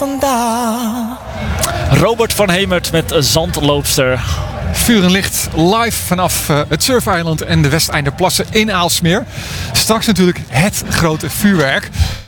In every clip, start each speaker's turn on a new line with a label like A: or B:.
A: Robert van Hemert met Zandloopster.
B: Vuur en Licht live vanaf het Surfeiland en de Westeinderplassen in Aalsmeer. Straks natuurlijk het grote vuurwerk.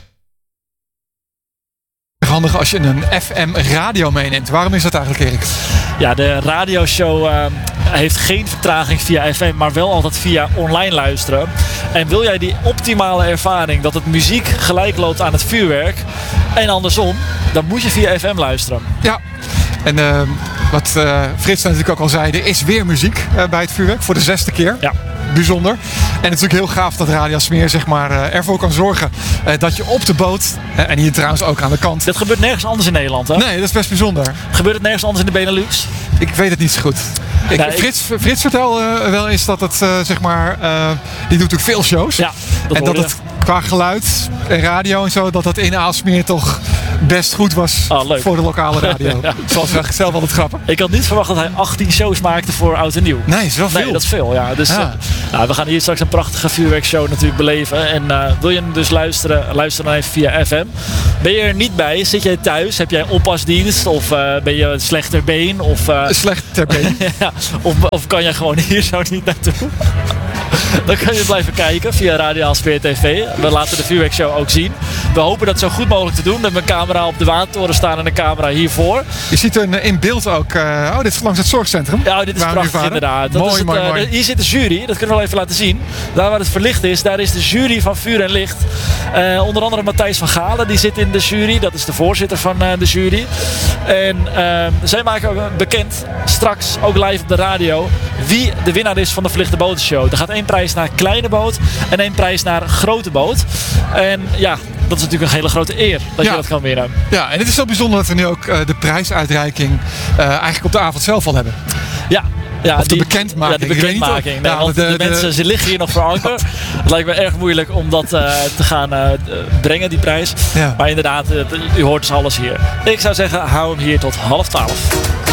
B: Handig als je een FM-radio meeneemt. Waarom is dat eigenlijk, Erik?
A: Ja, de radioshow heeft geen vertraging via FM, maar wel altijd via online luisteren. En wil jij die optimale ervaring dat het muziek gelijk loopt aan het vuurwerk en andersom, dan moet je via FM luisteren.
B: Ja, en wat Frits natuurlijk ook al zei, er is weer muziek bij het vuurwerk voor de 6e keer. Ja. Bijzonder. En het is natuurlijk heel gaaf dat Radio Smeer zeg maar, ervoor kan zorgen dat je op de boot, en hier trouwens ook aan de kant.
A: Dat gebeurt nergens anders in Nederland, hè?
B: Nee, dat is best bijzonder.
A: Gebeurt het nergens anders in de Benelux?
B: Ik weet het niet zo goed. Frits vertelde wel eens dat het, zeg maar, die doet natuurlijk veel shows.
A: Ja,
B: en dat het qua geluid en radio en zo, dat in Aalsmeer toch best goed was voor de lokale radio. Ja. Zoals we zelf altijd grappen.
A: Ik had niet verwacht dat hij 18 shows maakte voor Oud en Nieuw.
B: Nee, dat is wel veel.
A: Nee, dat is veel, ja. Dus we gaan hier straks een prachtige vuurwerkshow natuurlijk beleven. En wil je hem dus luisteren, luister dan even via FM. Ben je er niet bij? Zit jij thuis? Heb jij oppasdienst? Of ben je slecht ter been?
B: Slecht ter been?
A: Ja, of kan je gewoon hier zo niet naartoe? Dan kan je blijven kijken via Radio Aalsmeer TV. We laten de vuurwerkshow ook zien. We hopen dat zo goed mogelijk te doen. Met mijn camera op de Waantoren staan en een camera hiervoor.
B: Je ziet in beeld ook... dit is langs het zorgcentrum.
A: Ja, dit is prachtig inderdaad.
B: Mooi.
A: Hier zit de jury. Dat kunnen we wel even laten zien. Daar waar het verlicht is, daar is de jury van Vuur en Licht. Onder andere Matthijs van Galen, die zit in de jury. Dat is de voorzitter van de jury. En zij maken ook bekend, straks ook live op de radio, wie de winnaar is van de Verlichte Botenshow. Er gaat 1 prijs naar kleine boot en 1 prijs naar grote boot. En ja, dat is natuurlijk een hele grote eer dat je dat kan winnen.
B: Ja, en het is zo bijzonder dat we nu ook de prijsuitreiking eigenlijk op de avond zelf al hebben.
A: Ja,
B: of de bekendmaking.
A: Ja, de bekendmaking. Nee, want de mensen ze liggen hier nog voor anker. Het lijkt me erg moeilijk om dat te gaan brengen, die prijs. Ja. Maar inderdaad, u hoort dus alles hier. Ik zou zeggen, hou hem hier tot 11:30.